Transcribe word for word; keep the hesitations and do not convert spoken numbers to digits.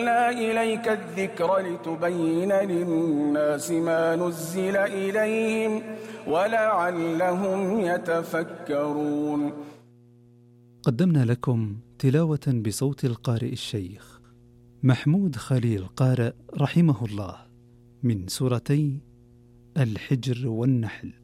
إليك الذكر لتبين للناس ما نزل إليهم ولعلهم يتفكرون. قدمنا لكم تلاوة بصوت القارئ الشيخ محمود خليل قارئ رحمه الله من سورتي الحجر والنحل.